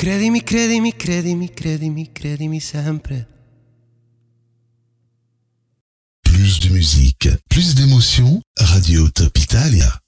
Credimi, credimi, credimi, credimi, credimi sempre. Plus de musique, plus d'émotions, Radio Top Italia.